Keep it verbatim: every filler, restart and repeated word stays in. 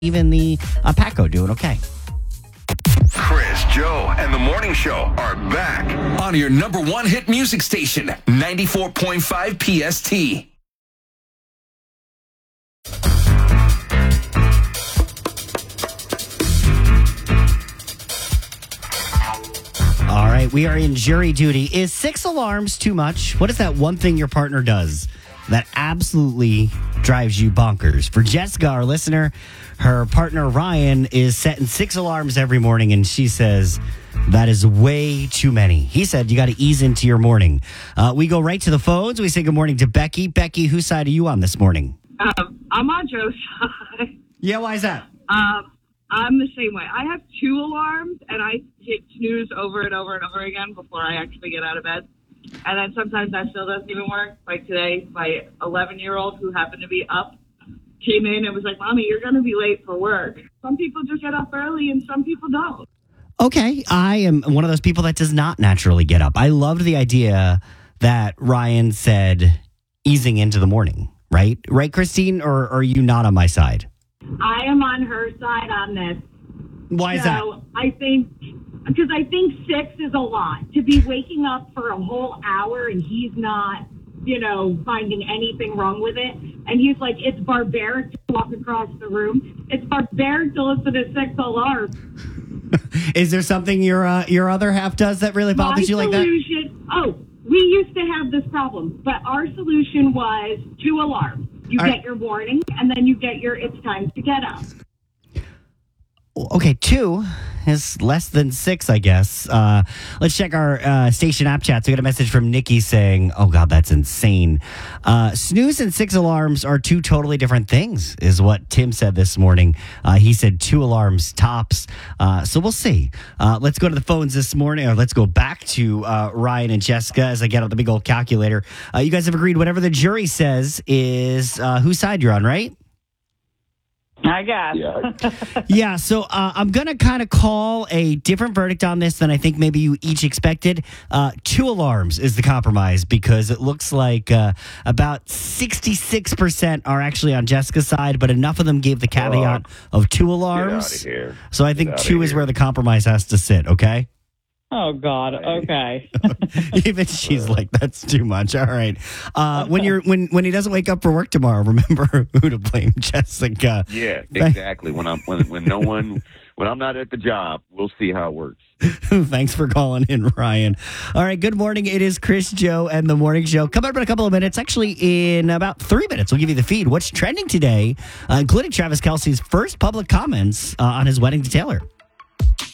even the uh, Paco doing okay. Chris, Joe, and the Morning Show are back on your number one hit music station, ninety-four point five P S T. All right, we are in jury duty. Is six alarms too much? What is that one thing your partner does that absolutely drives you bonkers? For Jessica, our listener, her partner Ryan is setting six alarms every morning, and she says that is way too many. He said you got to ease into your morning. Uh, we go right to the phones. We say good morning to Becky. Becky, whose side are you on this morning? Um, I'm on Joe's side. Yeah, why is that? Um, I'm the same way. I have two alarms, and I hit snooze over and over and over again before I actually get out of bed. And then sometimes that still doesn't even work. Like today, my eleven-year-old, who happened to be up, came in and was like, Mommy, you're going to be late for work. Some people just get up early, and some people don't. Okay, I am one of those people that does not naturally get up. I loved the idea that Ryan said easing into the morning, right? Right, Christine? Or, or are you not on my side? I am on her side on this. Why is so that? I think, because I think six is a lot. To be waking up for a whole hour and he's not, you know, finding anything wrong with it. And he's like, it's barbaric to walk across the room. It's barbaric to listen to six alarms. Is there something your uh, your other half does that really bothers My you like that? solution, oh, we used to have this problem, but our solution was two alarms. You All get right. your warning, and then you get your it's time to get up. Okay, two is less than six, I guess. Uh, let's check our uh, station app chats. We got a message from Nikki saying, oh, God, that's insane. Uh, snooze and six alarms are two totally different things, is what Tim said this morning. Uh, he said two alarms tops. Uh, so we'll see. Uh, let's go to the phones this morning, or let's go back to uh, Ryan and Jessica as I get out the big old calculator. Uh, you guys have agreed whatever the jury says is uh, whose side you're on, right? I guess. Yeah. Yeah, so uh, I'm going to kind of call a different verdict on this than I think maybe you each expected. Uh, two alarms is the compromise because it looks like uh, about sixty-six percent are actually on Jessica's side, but enough of them gave the caveat of two alarms. Get out of here. So I think Get outta two is here. where the compromise has to sit, okay? Oh, God. Okay. Even she's like, that's too much. All right. Uh, when you're when when he doesn't wake up for work tomorrow, remember who to blame, Jessica. Yeah, exactly. When I'm when when no one when I'm not at the job, we'll see how it works. Thanks for calling in, Ryan. All right, good morning. It is Chris, Joe, and the Morning Show. Come up in a couple of minutes. Actually, in about three minutes, we'll give you the feed. What's trending today, uh, including Travis Kelce's first public comments uh, on his wedding to Taylor.